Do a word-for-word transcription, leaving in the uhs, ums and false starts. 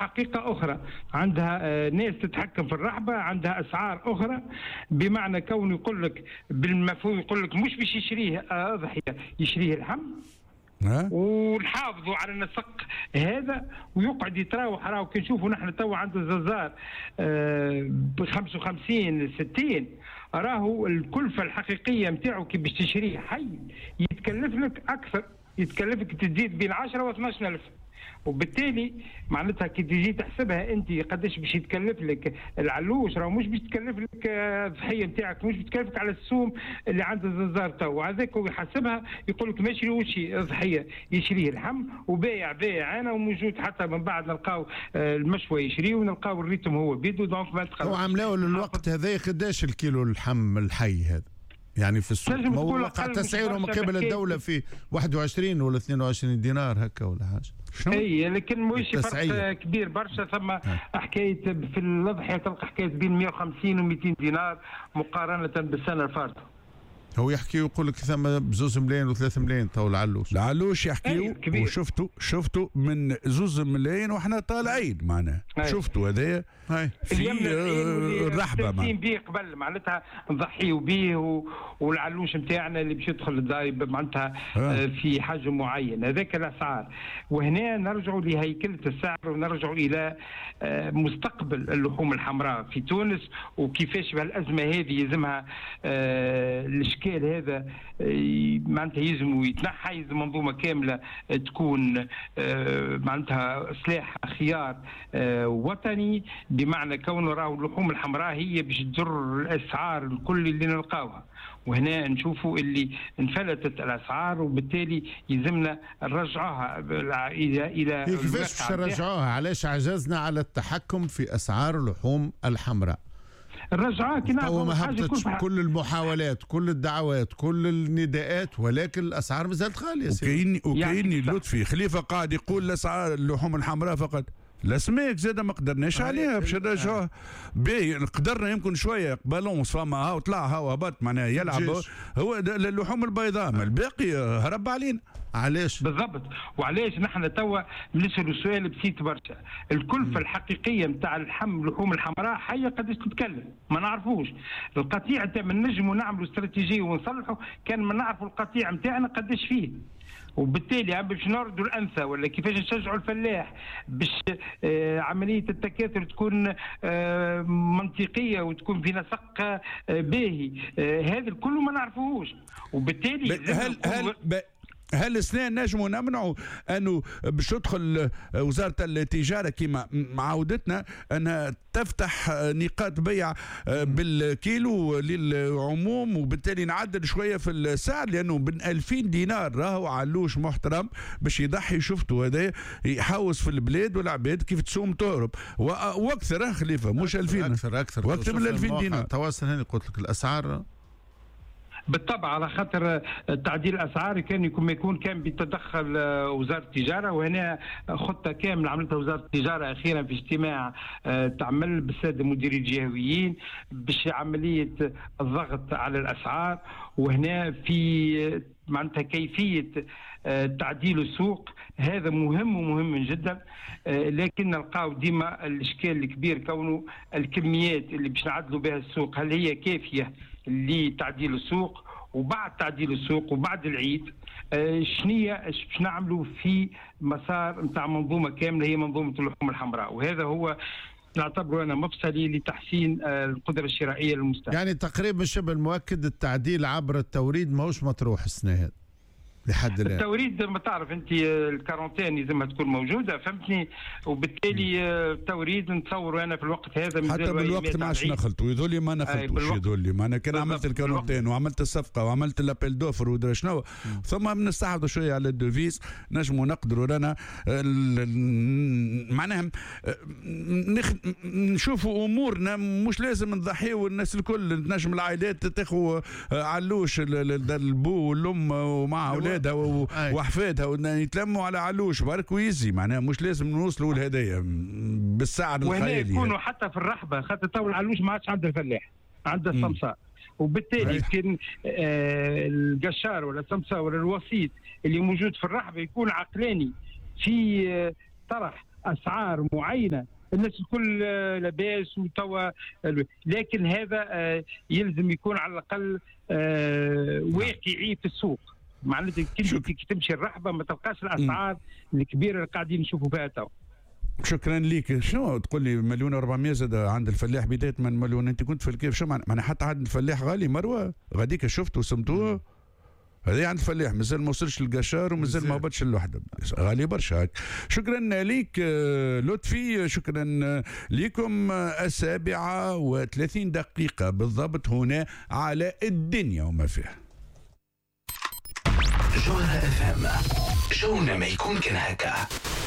حقيقة أخرى، عندها ناس تتحكم في الرحبة، عندها أسعار أخرى، بمعنى كونه يقول لك بالمفهوم يقول لك مش باش يشريه أضحية، يشريه اللحم ونحافظوا على النسق هذا ويقعد يتراوح. راهو كي نشوفوا نحن تو عند الززار ب خمسة وخمسين ستين، راهو الكلفة الحقيقية نتاعو كي باش تشريه حي يتكلف لك أكثر، يتكلف لك تزيد بين عشرة و اثناش ألف، وبالتالي معناتها كي تجي تحسبها انت قداش باش يتكلف لك العلوش، راه مش باش يتكلف لك الضحيه نتاعك، مش بتكلفك على السوم اللي عند الزنزار تو، هذاك هو يحسبها يقول لك ما يشريوش ضحيه، يشريه اللحم وبايع بايع انا وموجود، حتى من بعد نلقاو المشوى يشريه ونلقاو الريتم هو بيدو. دونك ما هو عملاو للوقت هذا قداش الكيلو اللحم الحي هذا يعني في السوق؟ ما هو وقع تسعيره من قبل الدوله في واحد وعشرين ولا اثنين وعشرين دينار هكا ولا حاجه. اي لكن مش فرق كبير برشا، ثم حكايه في الاضحيه تلقى حكايه بين مئة وخمسين و مئتين دينار مقارنه بالسنه الفارطه. هو يحكي ويقول لك ثم بزوز ملايين وثلاث ملايين تو العلوش. العلوش يحكي وشفتوا شفتوا من زوز ملايين واحنا طالعين معناها شفتوا هذايا في الرحبه معناها بيه قبل معناتها نضحيوا بيه، والعلوش نتاعنا اللي باش يدخل الضايب معناتها آه. في حجم معين، هذاك الاسعار. وهنا نرجعوا لهيكله السعر ونرجعوا الى مستقبل اللحوم الحمراء في تونس، وكيفاش بهالازمه هذه يلزمها آه الاشكال هذا معناتها يلزم يتنحى، يلزم منظومه كامله تكون معناتها سلاح خيار وطني، بمعنى كونه راهو اللحوم الحمراء هي باش تجر الاسعار الكل اللي نلقاوها. وهنا نشوفوا اللي انفلتت الاسعار، وبالتالي يلزمنا نرجعوها الى الى كيفاش باش نرجعوها؟ علاش عجزنا على التحكم في اسعار اللحوم الحمراء؟ الرجعة كنا ما هبطتش كل المحاولات، كل الدعوات، كل النداءات، ولكن الاسعار مازالت غاليه. وكاين وكاين لطفي خليفه قاعد يقول الاسعار اللحوم الحمراء فقط، الاسماك زاد ما قدرناش عليها باش نرجعوها. باهي قدرنا يمكن شويه بالونس فما هاو طلع هاو هبط معناها يلعب هو اللحوم البيضاء، ما الباقي هرب علينا. علاش؟ بالضبط. وعلاش نحن توا نسالوا سؤال بسيط برشا، الكلفه الحقيقيه نتاع اللحم اللحوم الحمراء حيه قداش تتكلم؟ ما نعرفوش. القطيع نتاع من نجموا نعملوا استراتيجيه ونصلحوا كان ما نعرفوا القطيع نتاعنا قداش فيه، وبالتالي باش نردوا الانثى ولا كيفاش نشجعوا الفلاح باش آه عمليه التكاثر تكون آه منطقيه وتكون في نسق آه باهي، آه هذا كله ما نعرفوش. وبالتالي هل هل هل السنين نجموا نمنعوا انه باش تدخل وزاره التجاره كما معودتنا انها تفتح نقاط بيع بالكيلو للعموم، وبالتالي نعدل شويه في السعر، لانه من ألفين دينار راهو علوش محترم باش يضحي. شفتوا هذا يحوس في البلاد والعباد كيف تسوم تهرب واكثر خليفه، مش ألفين اكثر اكثر واكثر من ألفين دينار. تواصل هنا قلت لك الاسعار بالطبع على خاطر تعديل الاسعار كان يكون ما يكون كان بتدخل وزاره التجاره، وهنا خطه كامله عملتها وزاره التجاره اخيرا في اجتماع تعمل بالساده مديري الجهويين باش عمليه الضغط على الاسعار. وهنا في معناتها كيفيه تعديل السوق، هذا مهم ومهم جدا، لكن نلقاو ديما الاشكال الكبير كونه الكميات اللي باش نعدلوا بها السوق هل هي كافيه لتعديل السوق، وبعد تعديل السوق وبعد العيد شنية باش نعملوا في مسار نتاع منظومه كامله هي منظومه اللحوم الحمراء. وهذا هو نعتبره انا مفصلي لتحسين القدره الشرائيه للمستهلك. يعني تقريبا شبه المؤكد التعديل عبر التوريد ماهوش مطروح السنه هذه لحد الان. التوريد ما تعرف انت الكارونتين لازمها تكون موجوده، فهمتني، وبالتالي التوريد نتصور انا في الوقت هذا حتى بالوقت ما عادش نخلطوا يذولي ما نخلطوش يذولي، ما انا كان عملت الكارونتين وعملت الصفقه وعملت الابيل دوفر ودرا شنو، ثم بنستحفظوا شويه على الدوفيز نجموا نقدروا رانا معناها نشوفوا امورنا، مش لازم نضحيوا الناس الكل، نجم العائلات تاخذوا علوش البو والام ومع اولاد واحفادها ويتلموا على علوش برك ويزي، معناها مش لازم نوصلوا للهدايا بالسعر الخيالي. وهنا يكونوا حتى في الرحبه، خاطر تو العلوش ما عادش عند الفلاح، عند السمسار، وبالتالي كان آه القشار ولا السمسار ولا الوسيط اللي موجود في الرحبه يكون عقلاني في آه طرح اسعار معينه الناس الكل لاباس وتوا، لكن هذا يلزم يكون على الاقل واقعي في السوق. معناتها كي تمشي الرحبه ما تلقاش الاسعار الكبيره اللي قاعدين نشوفوا فيها تو. شكرا ليك. شنو تقول لي مليون وأربعمية زاد عند الفلاح بدايه من مليون؟ انت كنت في الكيف شو معنى حتى عند الفلاح غالي مروه غاديك شفت وسمتوه هذه عند الفلاح مازال ما وصلش للقشار ومازال ما هبطش الوحده غالي برشا. شكرا ليك لطفي، شكرا لكم. السابعه وثلاثين دقيقه بالضبط هنا على الدنيا وما فيها. جوهرة اف ام، شونا ما يكون كان هكا.